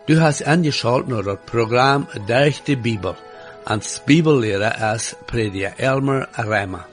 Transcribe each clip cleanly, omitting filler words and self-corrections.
Du hast angeschaltet naar het programma Durch de Bibel. Als Bibellehrer is Prediger Elmer Reimer.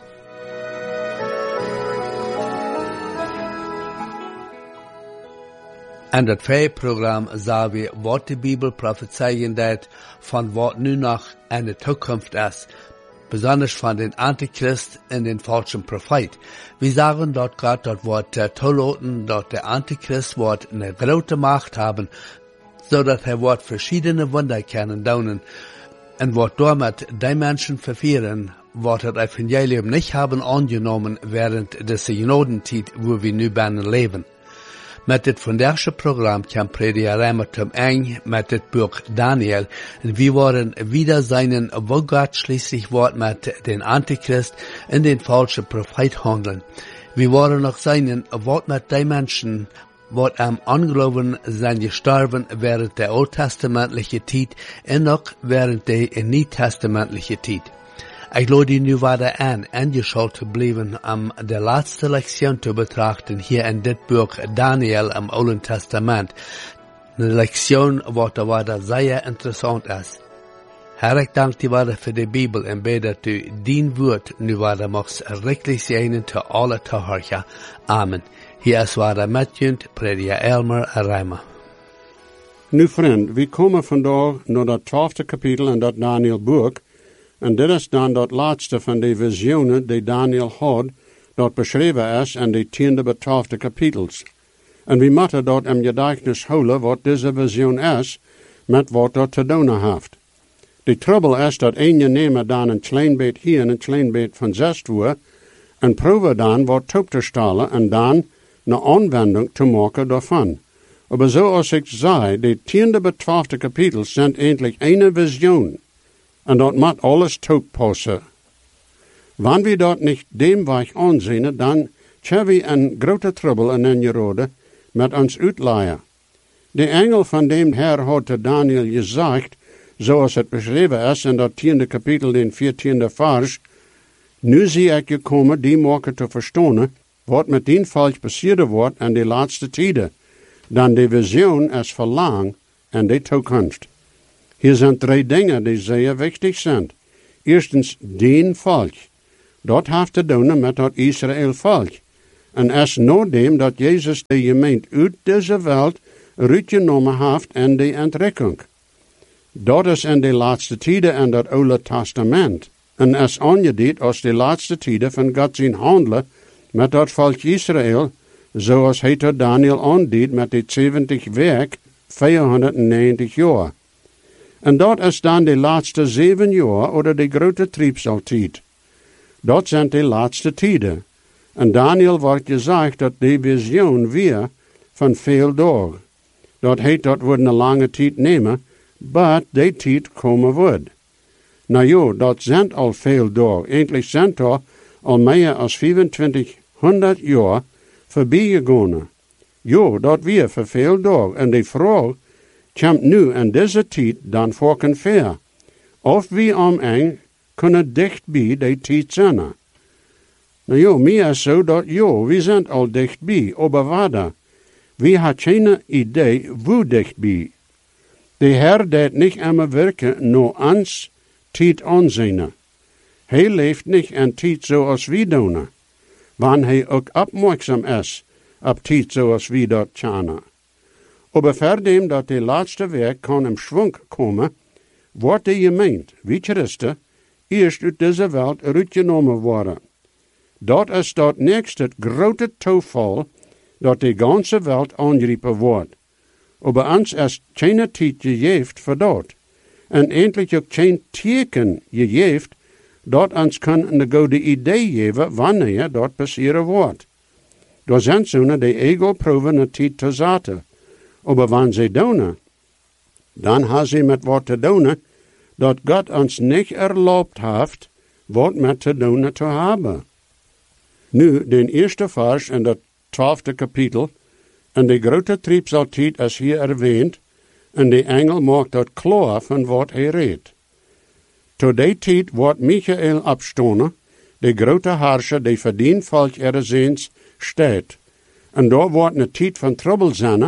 En dat programma zal we wat de Bibel prophezeien deed van wat nu nog in de toekomst is. Besonders van den Antichrist en den falschen Prophet. Wir sagen dort Gott, dort wird toeloten, dort der Antichrist wird eine große Macht haben, so dass wird verschiedene Wunder können tun und wird damit die Menschen verführen, was das Evangelium nicht haben angenommen während der Synodenzeit, wo wir nu binnen leben. Met dit vandaagse programma kwam Prediger Reimer zum Ende met het Buch Daniel. En wir worden wieder seinen, wo Gott schließlich wird mit den Antichrist und den falschen Prophet handeln. Wir worden noch seinen, was mit den Menschen, wat am Anglauben zijn gestorben während der alttestamentlichen Zeit und noch während der Neutestamentlichen Zeit. Ich lade nu weiter an, angeschaut zu bleiben, der letzte Lektion zu betrachten, hier in dit Buch Daniel im Alten Testament. Eine Lektion, wat weiter sehr interessant ist. Herr, ich danke dir weiter für die Bibel und bete, dass du dein Wort nu weiter machst, richtig sein zu alle Zuhörer. Amen. Hier ist weiter Matjund, Prediger Elmer Reimer. Nu vriend, we komen vandaag naar dat 12e kapitel in dat Daniel boek. En dit is dan dat laatste van de visioenen die Daniel had, dat beschreven is in de 10e bij 12e kapitels. En we moeten dat in gedachtenis houden wat deze visioen is, met wat dat te doen heeft. De trouble is dat je neemt dan een klein beetje hier en een klein beetje van 6 uur, en probeer dan wat op te stellen en dan een aanwending te maken daarvan. Maar zoals ik zei, de 10e bij 12e kapitels zijn eindelijk een visioen. En dat moet alles toepassen. Wanneer we dat niet dem weg aanzien, dan hebben we een grote trouble in Jerode met ons uitleien. De engel van dem Herr had te Daniel gezegd, zoals het beschreven is in dat 10e kapitel, den 14e vers, nu zie ik je komen die maken te verstaan, wat met die volk passieren wordt in de laatste tijden. Dan de visioen is verlang en de toekomst. Hier zijn 3 dingen die zeer wichtig zijn. Eerstens, den volk. Dat heeft te doen met dat Israël volk. En is nadem dat Jezus de gemeente uit deze wereld uitgenomen heeft in de entrekking. Dat is in de laatste tijden in dat Oude Testament. En is aangeduid als de laatste tijden van God zijn handelen met dat volk Israël, zoals hij tot Daniel aanduidt met de 70 werk, 490 jaar. En dat is dan de laatste 7 jaar oder de grote triebsaltijd. Dat zijn de laatste tijden. En Daniel wordt gezegd dat de visioen weer van veel dagen. Dat heet dat wordt een lange tijd nemen, maar die tijd komen wordt. Nou ja, dat zijn al veel dagen. Eindelijk zijn er al meer dan 2500 jaar voorbij gegaan. Ja, dat weer voor veel dagen. En de vraag komt nu in deze tijd dan voor ver. Of we om kunnen dicht bij die tijd zijn. Nou ja, meer is zo dat ja, we zijn al dichtbij, maar wat? We hebben geen idee hoe dichtbij. De Heer deed niet immer werken naar ons tijd aanzien. Hij leeft niet in tijd zoals we doen. Wanneer hij ook opmerkzaam is op tijd zoals we dat kennen. Maar verdem dat de laatste werk kan in schwung komen, wordt de gemeente, wie Christen, eerst uit deze wereld uitgenomen worden. Dat is dat nächste grote toeval dat de ganze wereld aangrijpen wordt. Maar ons is geen tijd gegeven voor dat. En eindelijk ook geen teken gegeven dat ons kan een goede idee geven wanneer dat passeren wordt. Door zijn zonen de ego proeven een tijd te zaten. Maar wanneer ze doen, dan hebben ze met wat te doen dat God ons niet erlaubt heeft wat met te doen te hebben. Nu, de eerste vers in het 12e kapitel, en de grote triebsaltijd is hier erwähnt, en de engel maakt dat klaar van wat hij redt. Tot die tijd wordt Michael opstonen, de grote herrscher die verdient volk er zijns staat. En daar wordt een tijd van trouble zijn,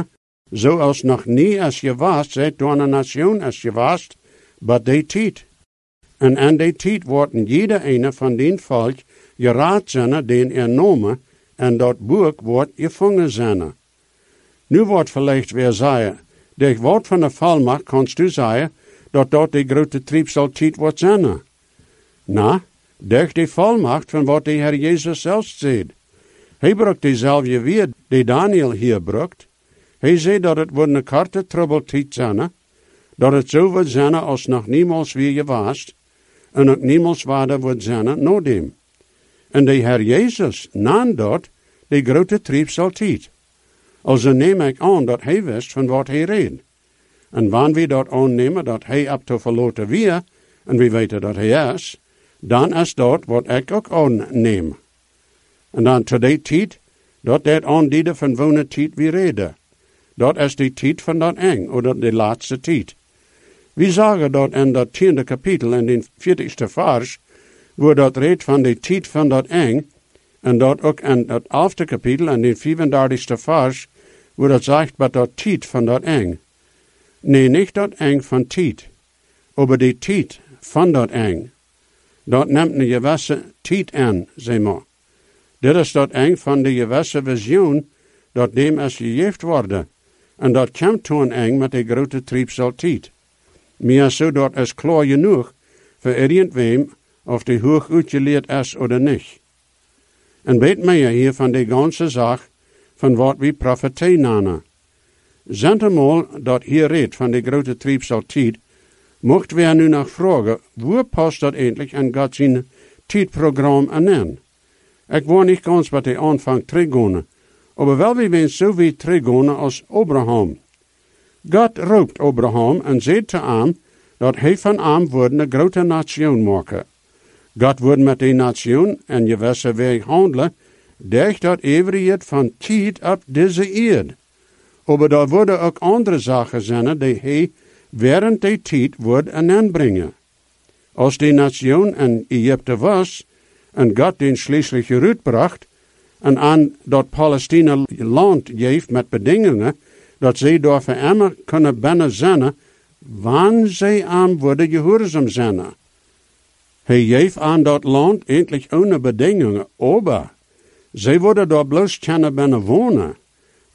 zoals nog nie as je was, het door een nation as je was, but die tijd. En aan die tijd worden jeder ene van die volk geraad zijn, den nomen, en dat boek wordt gevangen zijn. Nu wordt vielleicht weer zeggen, durch woord van de volmacht kannst du zeggen, dat die grote triebseltijd wordt zijn. Na, durch die volmacht van wat de Heer Jezus zelf zegt. Hij brukt diezelfde weer die Daniel hier brukt. Hij zei dat het wordt een korte troubletijd zijn, dat het zo wordt zijn als nog niemals weer gewaast, en ook niemals waarde wordt zijn nadem. En de Heer Jezus nam dat die grote triebseltijd. Also neem ik aan dat hij wist van wat hij reed. En wanneer we dat aannemen dat hij op te verloten weer, en we weten dat hij is, dan is dat wat ik ook aanneem. En dan tot die tijd, dat aandienen van wonen tijd wie reden. Dat is die tijd van dat eng, of de laatste tijd. We zeggen dat in dat 10e kapitel, in de 40ste vers, waar dat redt van de tijd van dat eng, en dat ook in dat 11e kapitel, in de 34ste vers, waar dat zegt, maar dat tijd van dat eng. Nee, niet dat eng van tijd, maar die tijd van dat eng. Dat neemt een gewisse tijd aan, zeg maar. Dit is dat eng van de gewisse visioen, dat dem is gegeven worden. En dat komt toen eng met de grote triebseltijd. Maar zo dat is klaar genoeg voor irgendwem of die hoog uitgeleerd is of niet. En weet meer hier van de ganze zaak van wat we profetie namen. Zentemal dat hier redt van de grote triebseltijd, mocht we nu nog vragen, waar past dat eigenlijk in God zijn tijdprogramma aan? Ik wil niet ganz bij de aanvang teruggaan, maar wel we zijn zo wie teruggaan als Abraham. God roept Abraham en zegt te hem dat hij van hem wordt een grote nation maken. God wordt met die nation en gewisse weg handelen, durch dat eeuwigheid van tijd op deze eerd. Maar daar worden ook andere zaken zijn die hij während die tijd wordt aanbrengen. Als die nation in Egypte was, en God den schließlich uitbracht, en aan dat Palestina land geeft met bedingingen, dat zij daar voor immer kunnen binnen zijn, wanneer zij aan worden gehoorzaam zijn. Hij geeft aan dat land eindelijk ohne bedingingen, aber zij worden daar bloos kunnen binnen wonen.